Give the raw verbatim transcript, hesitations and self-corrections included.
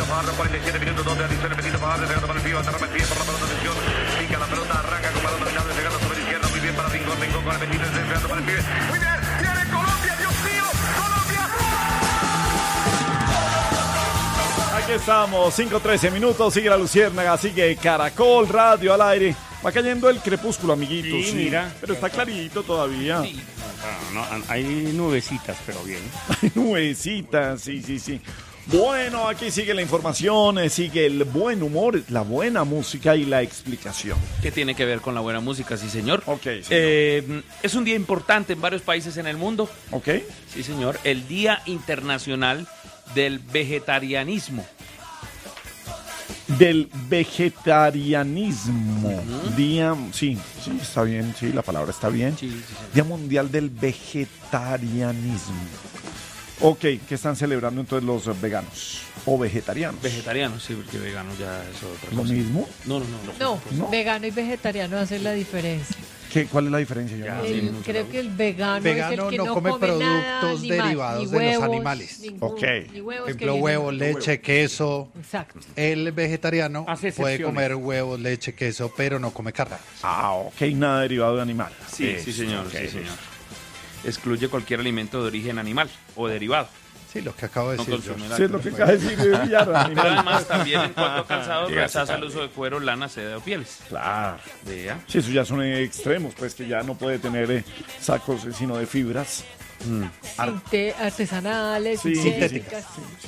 Fajardo, cuarenta y siete minutos donde adición el Benito Fajardo pegando para el pie, atrapa el pie por la pelota, atención, pica la pelota, arranca con balón dominable, pegando sobre la izquierda, muy bien para Rincón, Rincón con el Benito, pegando para el pie, muy bien, viene Colombia, Dios mío, Colombia. Aquí estamos, cinco trece minutos, sigue la Luciérnaga, sigue Caracol Radio al aire. Va cayendo el crepúsculo, amiguitos. Sí, mira. Pero está clarito todavía. Sí. No, no, hay nubecitas, pero bien. Hay nubecitas, sí, sí, sí. Bueno, aquí sigue la información, eh, sigue el buen humor, la buena música y la explicación. ¿Qué tiene que ver con la buena música? Sí, señor. Ok, señor. Eh, es un día importante en varios países en el mundo. Ok. Sí, señor. El Día Internacional del Vegetarianismo. Del vegetarianismo. Uh-huh. Día, sí, sí, está bien, sí, la palabra está bien. Sí, sí, sí. Día Mundial del Vegetarianismo. Ok, ¿qué están celebrando entonces los veganos o vegetarianos? Vegetarianos, sí, porque vegano ya es otra ¿Lo cosa. mismo? No, no, no. No, ¿No? vegano y vegetariano hacen la diferencia. ¿Qué, ¿Cuál es la diferencia? Yo Ya, no sí, sé. El- mucho creo la- que el vegano, Vegano es el que no no, come come nada productos animal, derivados ni de los huevos, animales. ningún- Ok. Ni huevos Por que ejemplo, vienen- huevos, leche, queso. Exacto. El vegetariano Hace puede excepciones. comer huevos, leche, queso, pero no come carne. Ah, ok, nada derivado de animal. Sí, Eso, sí, señor, ok. sí, señor. Excluye cualquier alimento de origen animal o derivado. Sí, lo que acabo de No decir yo. consume Sí, es lo que acaba de decir de Villar, Pero además también en cuanto a calzado Llegaste rechaza el tarde. uso de cuero, lana, seda o pieles. Claro. Vea. Sí, eso ya son extremos, pues que ya no puede tener eh, sacos eh, sino de fibras. Sinte- artesanales, Sí, sintéticas. sí,